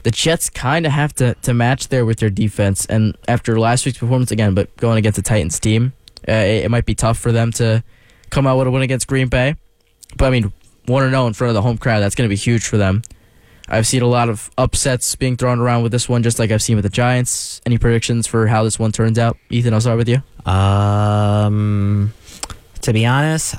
the Jets kind of have to match there with their defense. And after last week's performance, again, but going against the Titans team, it might be tough for them to come out with a win against Green Bay. But, I mean, 1-0 in front of the home crowd, that's going to be huge for them. I've seen a lot of upsets being thrown around with this one, just like I've seen with the Giants. Any predictions for how this one turns out? Ethan, I'll start with you. To be honest,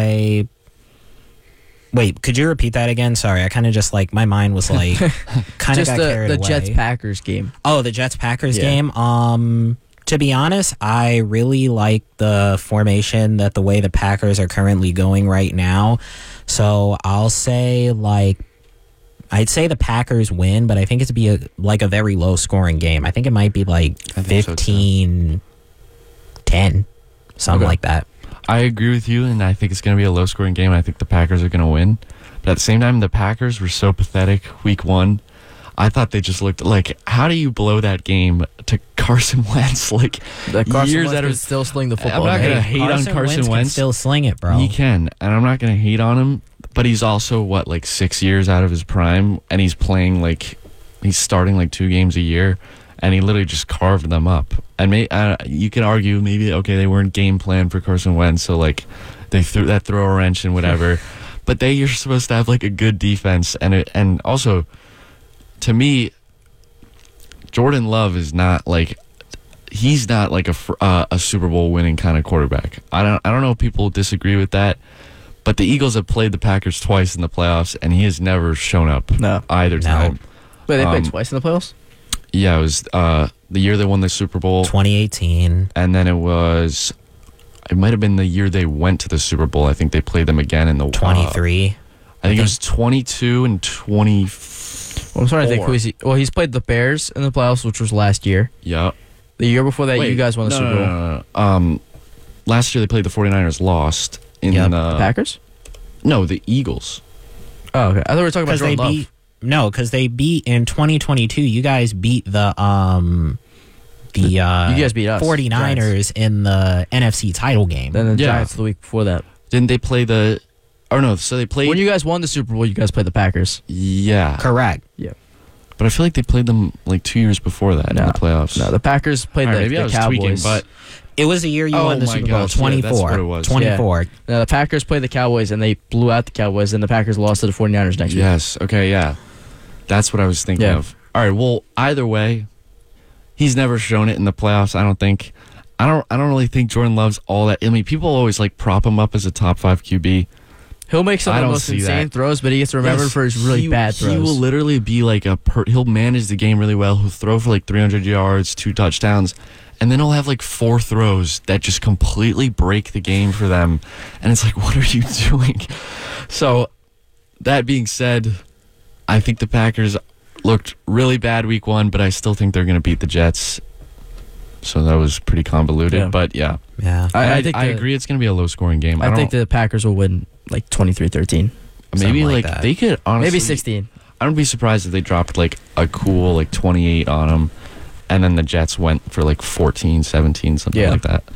Wait, could you repeat that again? Sorry, I kind of just my mind was kind of got carried away. The Jets-Packers game. Oh, the Jets-Packers game? To be honest, I really like the formation the way the Packers are currently going right now. So I'll say I'd say the Packers win, but I think it's be a very low scoring game. I think it might be 15-10, something like that. I agree with you, and I think it's going to be a low scoring game. I think the Packers are going to win. But at the same time, the Packers were so pathetic week 1. I thought they just looked how do you blow that game to Carson Wentz? Carson years Wentz out of is still sling the football. I'm not going to hate on Carson Wentz. Can still sling it, bro. He can, and I'm not going to hate on him. But he's also 6 years out of his prime, and he's playing he's starting 2 games a year, and he literally just carved them up. And you can argue maybe they weren't game plan for Carson Wentz, so they threw that throw a wrench and whatever. But you're supposed to have a good defense, and also to me, Jordan Love is not he's not a Super Bowl winning kind of quarterback. I don't know if people disagree with that. But the Eagles have played the Packers twice in the playoffs, and he has never shown up either time. Wait, they played twice in the playoffs? Yeah, it was the year they won the Super Bowl. 2018. And then it might have been the year they went to the Super Bowl. I think they played them again in the 23. I think it was 22 and 24. Well, I'm sorry to think. He's played the Bears in the playoffs, which was last year. Yeah. The year before that, you guys won the Super Bowl. No. Last year they played the 49ers, lost. In the Packers? No, the Eagles. Oh, okay. I thought we were talking about Jordan Love. No, because they beat in 2022. You guys beat you guys beat us 49ers Giants. In the NFC title game. Then the Giants the week before that. Didn't they play so they played... When you guys won the Super Bowl, you guys played the Packers. Yeah. Correct. Yeah. But I feel like they played them 2 years before that in the playoffs. No, the Packers played the Cowboys. Tweaking, but... It was the year you won the Super Bowl, 24. Yeah, that's what it was. 24. Yeah. Now, the Packers played the Cowboys, and they blew out the Cowboys, and the Packers lost to the 49ers next week. Yes, okay, yeah. That's what I was thinking of. All right, well, either way, he's never shown it in the playoffs, I don't think. I don't really think Jordan Love's all that. I mean, people always prop him up as a top 5 QB. He'll make some of the most insane throws, but he gets remembered for his really bad throws. He will literally be he'll manage the game really well. He'll throw for 300 yards, 2 touchdowns. And then he'll have 4 throws that just completely break the game for them. And it's what are you doing? So, that being said, I think the Packers looked really bad week 1, but I still think they're going to beat the Jets. So that was pretty convoluted, but yeah. Yeah. I agree it's going to be a low-scoring game. I think the Packers will win 23-13. Maybe that. They could honestly... Maybe 16. I don't be surprised if they dropped a cool 28 on them. And then the Jets went for 14, 17, something like that.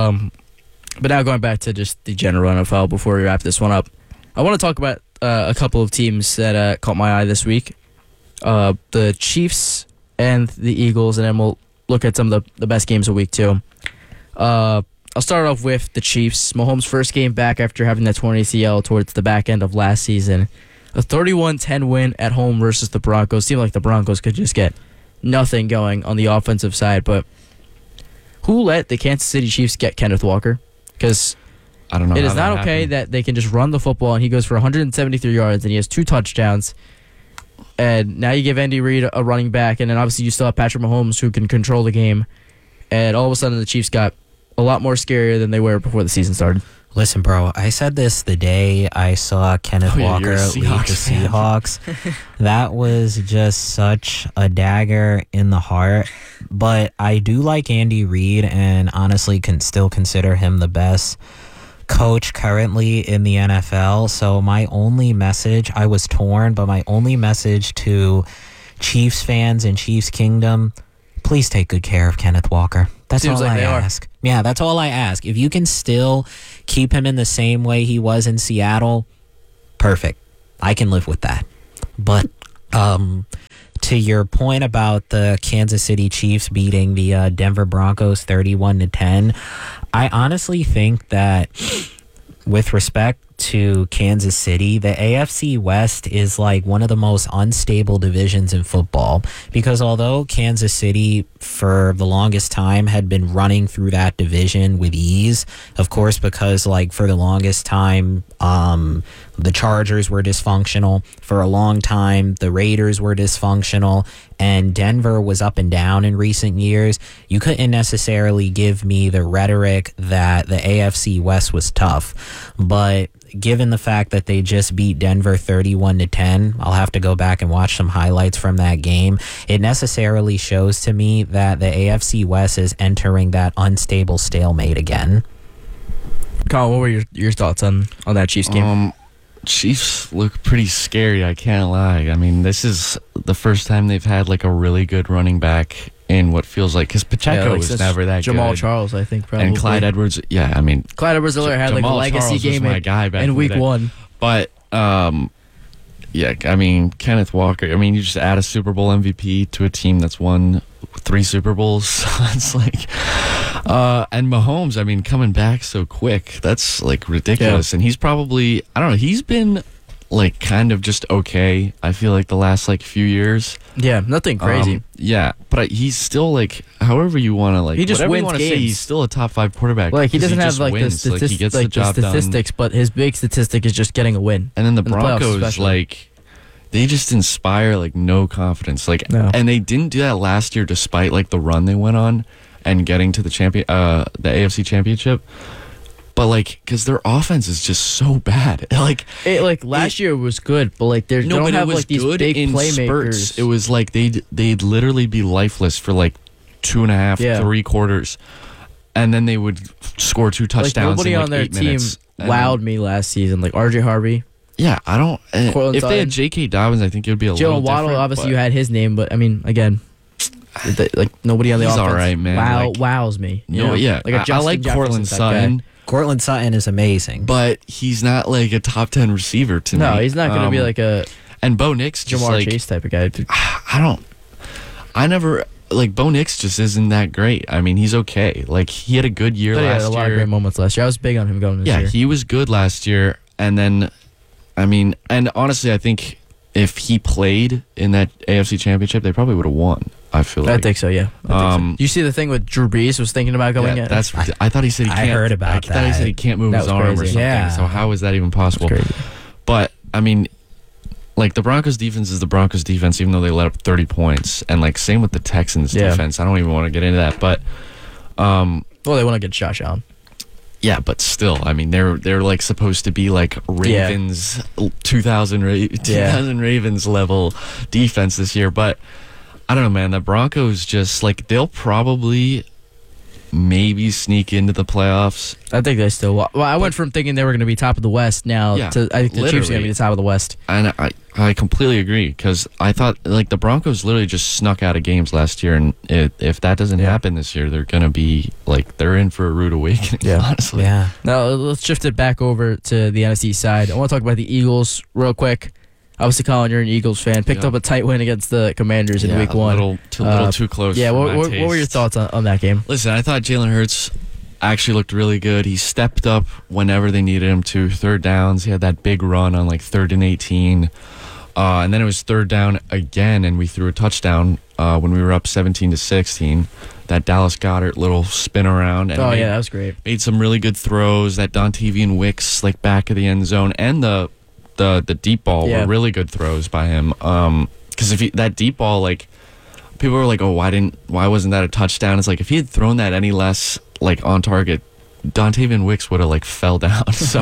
But now going back to just the general NFL before we wrap this one up, I want to talk about a couple of teams that caught my eye this week. The Chiefs and the Eagles, and then we'll look at some of the best games of week 2. I'll start off with the Chiefs. Mahomes' first game back after having that torn ACL towards the back end of last season. A 31-10 win at home versus the Broncos. Seemed like the Broncos could just get nothing going on the offensive side, but who let the Kansas City Chiefs get Kenneth Walker? Because I don't know. It is not okay that they can just run the football and he goes for 173 yards and he has 2 touchdowns. And now you give Andy Reid a running back, and then obviously you still have Patrick Mahomes who can control the game. And all of a sudden the Chiefs got a lot more scarier than they were before the season started. Listen, bro, I said this the day I saw Kenneth Walker lead the Seahawks. That was just such a dagger in the heart. But I do like Andy Reid and honestly can still consider him the best coach currently in the NFL. So my only message, I was torn, but my only message to Chiefs fans and Chiefs Kingdom, please take good care of Kenneth Walker. That's all I ask. Yeah, that's all I ask. If you can still keep him in the same way he was in Seattle, perfect. I can live with that. But to your point about the Kansas City Chiefs beating the Denver Broncos 31-10, I honestly think that with respect to Kansas City, the AFC West is like one of the most unstable divisions in football, because although Kansas City for the longest time had been running through that division with ease, of course, because like for the longest time the Chargers were dysfunctional, for a long time the Raiders were dysfunctional, and Denver was up and down in recent years, you couldn't necessarily give me the rhetoric that the AFC West was tough. But given the fact that they just beat Denver 31-10, I'll have to go back and watch some highlights from that game. It necessarily shows to me that the AFC West is entering that unstable stalemate again. Colin, what were your thoughts on that Chiefs game? Chiefs look pretty scary, I can't lie. I mean, this is the first time they've had like a really good running back in what feels like, because Pacheco was never that Jamal good. Charles, I think, probably. And Clyde Edwards, yeah, I mean, Clyde Edwards-Helaire had like a legacy Charles game was my guy back in week the day. 1. But yeah, I mean, Kenneth Walker, I mean, you just add a Super Bowl MVP to a team that's won 3 Super Bowls. It's like, and Mahomes, I mean, coming back so quick, that's like ridiculous. Yeah. And he's probably, I don't know, he's been like kind of just okay, I feel like the last like few years. Yeah, nothing crazy. Yeah, but he's still like, however you want to like, he just whatever wins you want to say, he's still a top 5 quarterback. Like he doesn't have like the he gets the job statistics, done. but his big statistic is just getting a win. And then the Broncos, like, they just inspire like no confidence. Like, and they didn't do that last year despite like the run they went on and getting to the the AFC Championship. But like, because their offense is just so bad. Like last year was good, but like they don't have like these big playmakers. Spurts. It was like they'd literally be lifeless for like 2.5, 3 quarters, and then they would score 2 touchdowns. Like nobody in like on their 8 team minutes. wowed me last season. Like RJ Harvey. Yeah, I don't. If they had J.K. Dobbins, I think it would be a little different. Jalen Waddle, obviously, you had his name, but I mean, again, like nobody on the offense. He's all right, man. Wows me. Yeah. Like I like Cortland Sutton. Cortland Sutton is amazing, but he's not like a top 10 receiver to me. No, he's not going to be like a and Bo Nix, just Jamar like Chase type of guy. I never like Bo Nix just isn't that great. I mean, he's okay. Like he had a good year last year. He had a lot of great moments last year. I was big on him going this year. Yeah, he was good last year, and then I mean, and honestly, I think if he played in that AFC Championship, they probably would have won. I feel like. I think so, yeah. You see the thing with Drew Brees was thinking about going in? I thought he said he can't. I heard about that. I thought he said he can't move his arm crazy. or something. Yeah. So how is that even possible? But, I mean, like the Broncos defense is the Broncos defense, even though they let up 30 points. And like same with the Texans defense. I don't even want to get into that. But well, they want to get Josh Allen. Yeah, but still, I mean, they're like supposed to be like Ravens 2000 Ravens level defense this year, but I don't know, man. The Broncos just like they'll probably maybe sneak into the playoffs. I think they still. Well, I went from thinking they were going to be top of the West now to I think the Chiefs are going to be the top of the West. And I completely agree because I thought like the Broncos literally just snuck out of games last year, and if that doesn't happen this year, they're going to be like they're in for a rude awakening. Yeah, honestly. Yeah. Now let's shift it back over to the NFC side. I want to talk about the Eagles real quick. Obviously, Colin, you're an Eagles fan. Picked up a tight win against the Commanders in Week 1. A little too close. Yeah, what were your thoughts on that game? Listen, I thought Jalen Hurts actually looked really good. He stepped up whenever they needed him to. 3rd downs, he had that big run on like 3rd and 18. And then it was 3rd down again, and we threw a touchdown when we were up 17-16. That Dallas Goedert little spin around. And that was great. Made some really good throws. That Dontavian Wicks, like back of the end zone, and the deep ball were really good throws by him. Because if that deep ball, like people were like, oh, why wasn't that a touchdown? It's like if he had thrown that any less like on target, Dontavian Wicks would have like fell down. So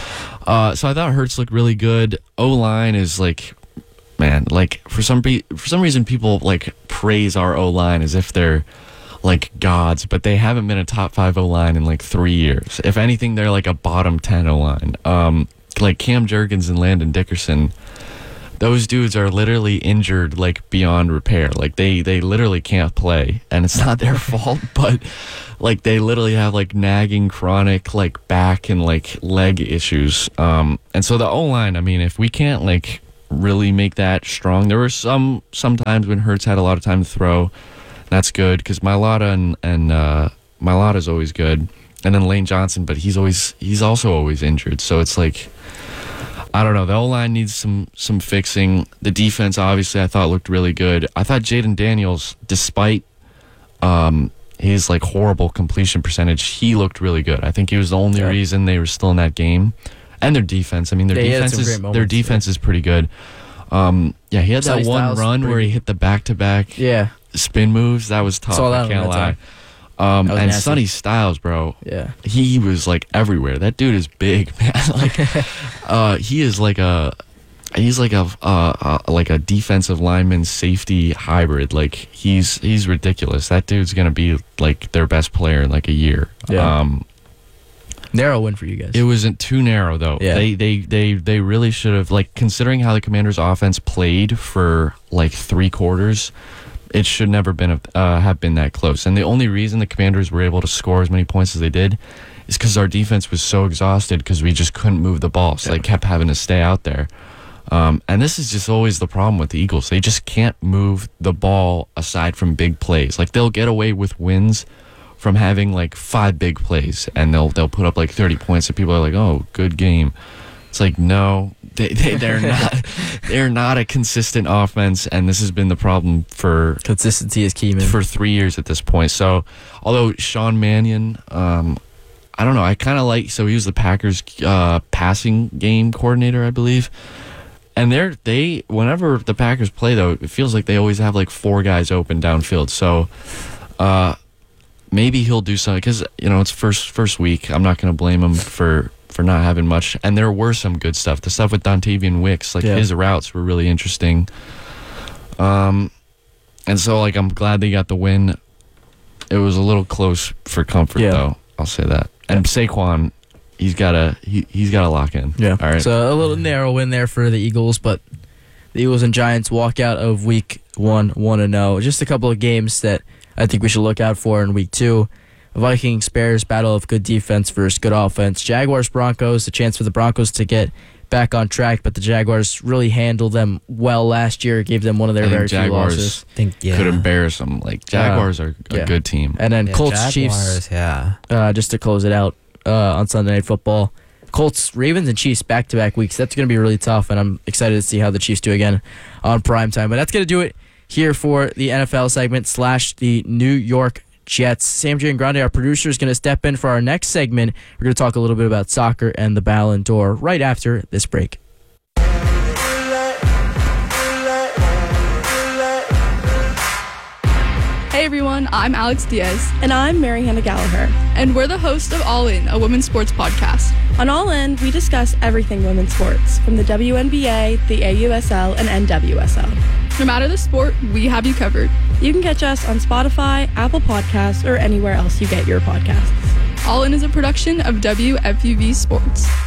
I thought Hurts looked really good. O-line is like, man, like for some reason people like praise our O-line as if they're like gods, but they haven't been a top 5 O-line in like 3 years. If anything, they're like a bottom 10 O-line. Like Cam Jurgens and Landon Dickerson, those dudes are literally injured like beyond repair. Like they literally can't play, and it's not their fault, but like they literally have like nagging chronic like back and like leg issues. And so the O-line, I mean, if we can't like really make that strong. There were sometimes when Hurts had a lot of time to throw. That's good because Mailata and Mailata's always good, and then Lane Johnson, but he's also always injured. So it's like, I don't know. The O-line needs some fixing. The defense, obviously, I thought looked really good. I thought Jaden Daniels, despite his like horrible completion percentage, he looked really good. I think he was the only reason they were still in that game. And their defense. I mean, their defense is pretty good. He had that one run where he hit the back-to-back spin moves. That was tough. I can't lie. And nasty. Sonny Styles, bro. Yeah, he was like everywhere. That dude is big, man. Like, he is like he's like a defensive lineman safety hybrid. Like he's ridiculous. That dude's gonna be like their best player in like a year. Yeah. Narrow win for you guys. It wasn't too narrow though. Yeah. They really should have, like, considering how the Commanders' offense played for like 3 quarters. It should never have been that close. And the only reason the Commanders were able to score as many points as they did is because our defense was so exhausted because we just couldn't move the ball. So they kept having to stay out there. And this is just always the problem with the Eagles. They just can't move the ball aside from big plays. Like, they'll get away with wins from having like 5 big plays, and they'll put up like 30 points, and people are like, "Oh, good game." It's like, no, they're not a consistent offense, and this has been the problem for consistency is key, man. For 3 years at this point. So, although Sean Mannion, I don't know, I kind of like. So he was the Packers passing game coordinator, I believe. And whenever the Packers play, though, it feels like they always have like 4 guys open downfield. So, maybe he'll do something because it's first week. I'm not going to blame him for not having much. And there were some good stuff. The stuff with Dontavian Wicks, like his routes were really interesting. And so like I'm glad they got the win. It was a little close for comfort though. I'll say that. And Saquon, he's got to lock in. Yeah. All right. So a little narrow win there for the Eagles, but the Eagles and Giants walk out of week 1 1-0. Just a couple of games that I think we should look out for in week 2. Vikings, Bears, battle of good defense versus good offense. Jaguars, Broncos, a chance for the Broncos to get back on track, but the Jaguars really handled them well last year, gave them one of their very few losses. Could embarrass them. Like, Jaguars are a good team. And then Colts, Chiefs, just to close it out on Sunday Night Football. Colts, Ravens, and Chiefs back-to-back weeks. That's going to be really tough, and I'm excited to see how the Chiefs do again on primetime. But that's going to do it here for the NFL segment / the New York Jets. Sam J. and Grande, our producer, is going to step in for our next segment. We're going to talk a little bit about soccer and the Ballon d'Or right after this break. Hey everyone, I'm Alex Diaz. And I'm Mary Hannah Gallagher. And we're the host of All In, a women's sports podcast. On All In, we discuss everything women's sports, from the WNBA, the AUSL, and NWSL. No matter the sport, we have you covered. You can catch us on Spotify, Apple Podcasts, or anywhere else you get your podcasts. All In is a production of WFUV Sports.